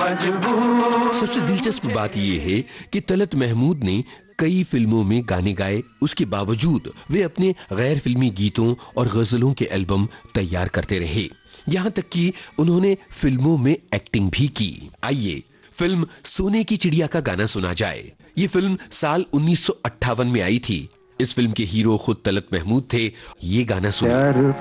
सबसे दिलचस्प बात यह है कि तलत महमूद ने कई फिल्मों में गाने गाए, उसके बावजूद वे अपने गैर फिल्मी गीतों और गजलों के एल्बम तैयार करते रहे। यहाँ तक कि उन्होंने फिल्मों में एक्टिंग भी की। आइए फिल्म सोने की चिड़िया का गाना सुना जाए। ये फिल्म साल 1958 में आई थी। इस फिल्म के हीरो खुद तलत महमूद थे। ये गाना सुनिए।